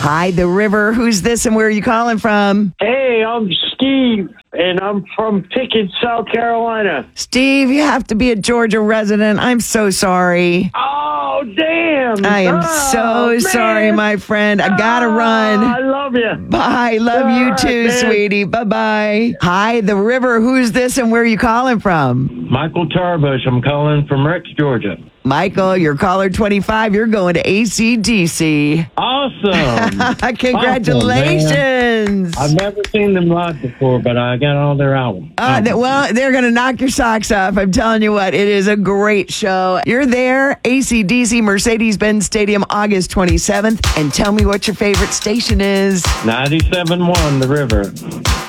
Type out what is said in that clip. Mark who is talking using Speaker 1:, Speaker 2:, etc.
Speaker 1: Hi, The River. Who's this and where are you calling from?
Speaker 2: Hey, I'm Steve, and I'm from Pickett, South Carolina.
Speaker 1: Steve, you have to be a Georgia resident. I'm so sorry.
Speaker 2: Oh, damn.
Speaker 1: I am so sorry, my friend. I gotta run.
Speaker 2: I love you.
Speaker 1: Bye. Love you
Speaker 2: All
Speaker 1: too,
Speaker 2: right, man.
Speaker 1: sweetie. Bye-bye. Hi, The River. Who's this and where are you calling from?
Speaker 3: Michael Tarbush. I'm calling from Rex, Georgia.
Speaker 1: Michael, you're caller 25. You're going to ACDC.
Speaker 3: Awesome.
Speaker 1: Congratulations.
Speaker 3: I've never seen them live before, but I got all their albums.
Speaker 1: Well, they're going to knock your socks off. I'm telling you what, it is a great show. You're there, ACDC, Mercedes-Benz Stadium, August 27th. And tell me what your favorite station is.
Speaker 3: 97.1 The River.